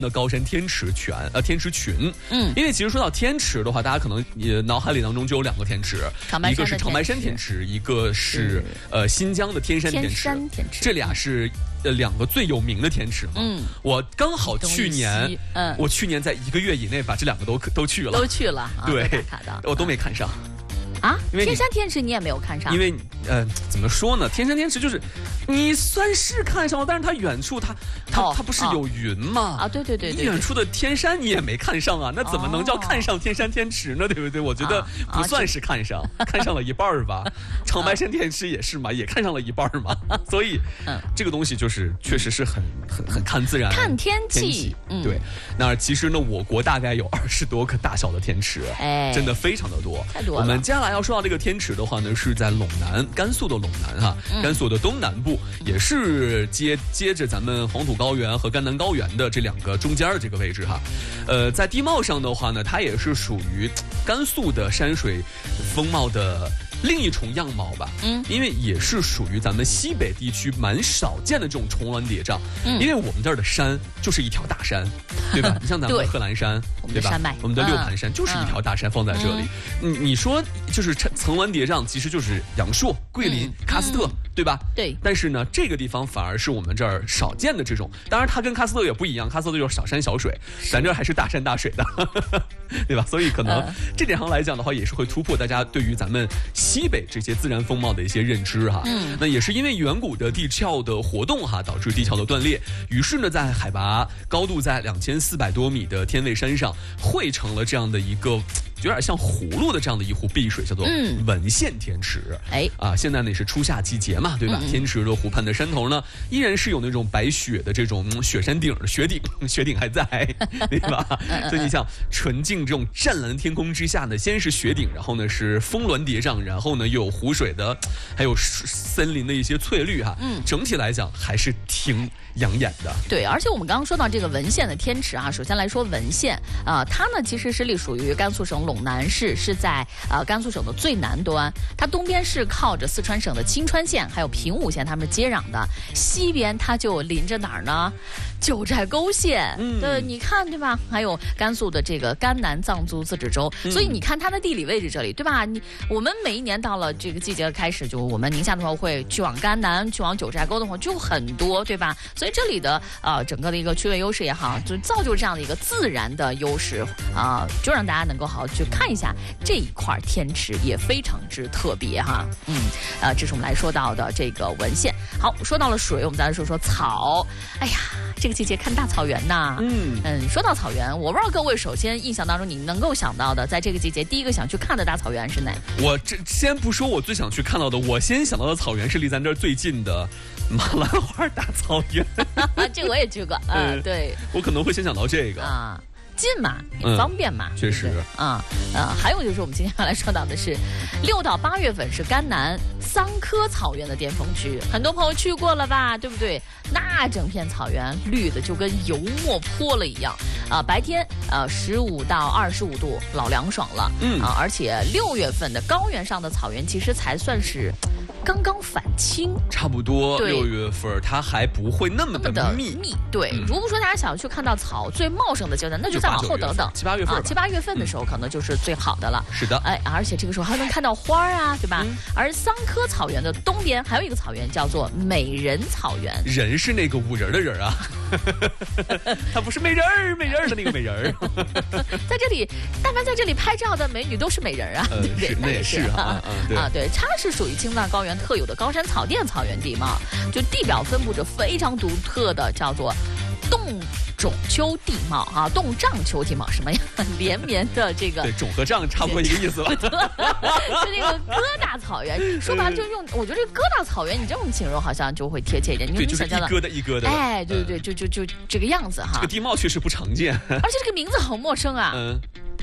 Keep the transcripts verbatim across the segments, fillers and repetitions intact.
的高山天池泉呃天池群，嗯，因为其实说到天池的话，大家可能也脑海里当中就有两个天池，一个是长白山天池，一个是呃新疆的天山天池，这俩是呃两个最有名的天池嘛。嗯，我刚好去年，嗯，我去年在一个月以内把这两个都都去了， 都去了， 对，我都没看上。 啊，天山天池你也没有看上， 因为呃，怎么说呢？天山天池就是，你算是看上了，但是它远处它它、哦、它不是有云吗？ 啊，对对对 对, 对， 远处的天山你也没看上啊，那怎么能叫看上天山天池呢？对不对？我觉得不算是看上，啊啊、看上了一半吧。长白山天池也是嘛，也看上了一半嘛。所以，嗯，这个东西就是确实是很很很看自然， 看天气。 天气嗯，对。那其实呢，我国大概有二十多个大小的天池，哎，真的非常的多， 太多了。 我们接下来要说到这个天池的话呢，是在陇南，甘肃的陇南哈，嗯、甘肃的东南部，也是接接着咱们黄土高原和甘南高原的这两个中间的这个位置哈。呃，在地貌上的话呢，它也是属于甘肃的山水风貌的另一重样貌吧，嗯，因为也是属于咱们西北地区蛮少见的这种重峦叠嶂，嗯，因为我们这儿的山就是一条大山，对吧？你像咱们贺兰山，对吧？我们的六盘山就是一条大山放在这里，嗯，你说就是层峦叠嶂，其实就是阳朔、桂林、喀斯特，对吧？ 对。 但是呢，这个地方反而是我们这儿少见的这种，当然它跟喀斯特也不一样，喀斯特就是小山小水，咱这儿还是大山大水的，对吧？所以可能这点上来讲的话，也是会突破大家对于咱们西北这些自然风貌的一些认知哈，嗯，那也是因为远古的地壳的活动哈，导致地壳的断裂，于是呢，在海拔高度在两千四百多米的天卫山上，汇成了这样的一个有点像葫芦的这样的一湖碧水，叫做文献天池。哎、嗯，啊，现在呢也是初夏季节嘛，对吧？嗯、天池的湖畔的山头呢，依然是有那种白雪的这种雪山顶，雪顶雪顶还在，对吧？所以你像纯净这种湛蓝天空之下呢，先是雪顶，然后呢是峰峦叠嶂，然后呢又有湖水的，还有森林的一些翠绿哈。嗯，整体来讲还是挺养眼的。 对，而且我们刚刚说到这个文献的天池啊，首先来说文献啊、呃，它呢其实是隶属于甘肃省陇南市，是在呃甘肃省的最南端，它东边是靠着四川省的青川县还有平武县，它们是接壤的，西边它就临着哪儿呢？九寨沟县。嗯，对，你看对吧？还有甘肃的这个甘南藏族自治州，嗯、所以你看它的地理位置这里，对吧？你我们每一年到了这个季节开始，就我们宁夏的话会去往甘南，去往九寨沟的话就很多，对吧？所以这里的呃整个的一个区位优势也好，就造就这样的一个自然的优势啊、呃，就让大家能够好好去看一下这一块天池，也非常之特别哈。嗯，呃，这是我们来说到的这个文献。好，说到了水，我们再来说说草。哎呀，这个季节看大草原呐。嗯嗯，说到草原，我不知道各位首先印象当中你能够想到的，在这个季节第一个想去看的大草原是哪？ 我这先不说我最想去看到的，我先想到的草原是离咱这儿最近的马兰花大草原。 这我也去过，嗯、呃，对， 我可能会先想到这个啊。近嘛，也方便嘛， 嗯、确实啊，呃，还有就是我们今天要来说到的是，六到八月份是甘南桑科草原的巅峰区，很多朋友去过了吧，对不对？那整片草原绿的就跟油墨泼了一样啊！白天呃十五到二十五度，老凉爽了，嗯啊，而且六月份的高原上的草原其实才算是刚刚返青， 差不多六月份它还不会那么的密密。对，嗯、如果说大家想要去看到草最茂盛的阶段，那就再往后等等， 七八月份、啊， 七八月份的时候可能就是最好的了。 嗯、是的， 哎，而且这个时候还能看到花啊，对吧？嗯、而桑科草原的东边还有一个草原叫做美人草原， 人是那个五人的人啊，他不是美人儿美人儿的那个美人儿。 在这里，但凡在这里拍照的美女都是美人啊， 呃、 对不对？ 那也是啊， 嗯对啊，对，它是属于青藏高原特有的高山草甸草原地貌，就地表分布着非常独特的叫做冻种丘地貌啊，冻障丘地貌，什么呀？连绵的这个对种和障差不多一个意思吧？ 就那个疙瘩草原，说白了就用，我觉得这疙瘩草原，你这种形容好像就会贴切一点。 对，就是一疙瘩一疙瘩。 哎，对对对，就就就这个样子哈。 这个地貌确实不常见， 而且这个名字好陌生啊。嗯。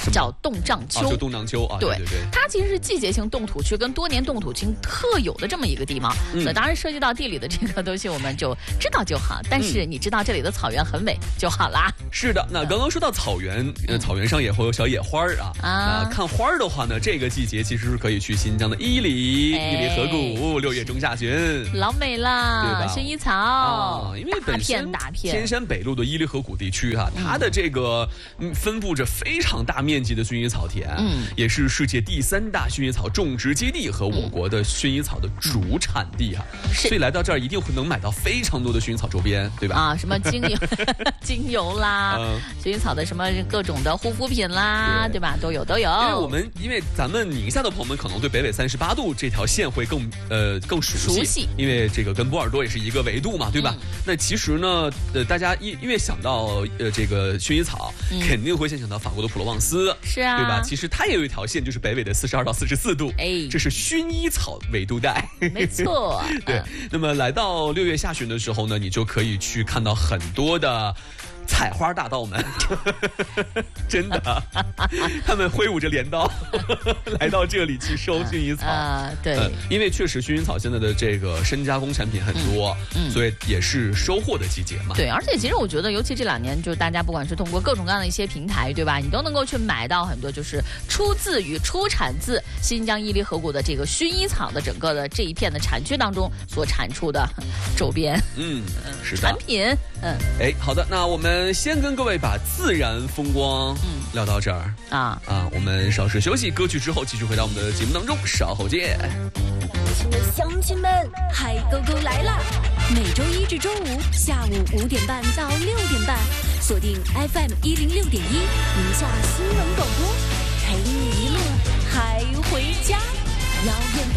叫洞丈丘， 啊，就洞丈丘啊，对对对， 它其实是季节性冻土区跟多年冻土区特有的这么一个地方。嗯、所以当然涉及到地理的这个东西，我们就知道就好。但是你知道这里的草原很美就好啦。 是的，那刚刚说到草原，呃，草原上也会有小野花啊。啊，那看花的话呢，这个季节其实是可以去新疆的伊犁，哎、伊犁河谷，六月中下旬， 老美啦，对吧？薰衣草啊， 因为本身大片天山北路的伊犁河谷地区哈、啊，它的这个分布着非常大面积的薰衣草田，嗯，也是世界第三大薰衣草种植基地和我国的薰衣草的主产地哈、啊，所以来到这儿一定会能买到非常多的薰衣草周边，对吧？ 啊，什么精油、精油啦，嗯、薰衣草的什么各种的护肤品啦， 对, 对吧？都有都有。 因为我们因为咱们宁夏的朋友们可能对北纬三十八度这条线会更呃更熟悉， 熟悉， 因为这个跟波尔多也是一个纬度嘛，对吧？嗯、那其实呢，呃，大家因因为想到呃这个薰衣草，嗯、肯定会先想到法国的普罗旺斯， 是啊， 对吧？其实它也有一条线，就是北纬的四十二到四十四度，哎，这是薰衣草纬度带， 没错。 对，嗯、那么来到六月下旬的时候呢，你就可以去看到很多的采花大盗们，真的，他们挥舞着镰刀来到这里去收薰衣草啊、呃，对、 呃，因为确实薰衣草现在的这个深加工产品很多，嗯，嗯所以也是收获的季节嘛。 对，而且其实我觉得，尤其这两年，就是大家不管是通过各种各样的一些平台，对吧，你都能够去买到很多就是出自于出产自新疆伊犁河谷的这个薰衣草的整个的这一片的产区当中所产出的周边， 嗯，是的产品，嗯， 哎，好的，那我们先跟各位把自然风光嗯聊到这儿啊啊，我们稍事休息，歌曲之后继续回到我们的节目当中，稍后见。 亲的乡亲们，海狗狗来啦！每周一至周五下午五点半到六点半，锁定 F M 一零六点一，宁夏新闻广播，陪你一路海回家。遥远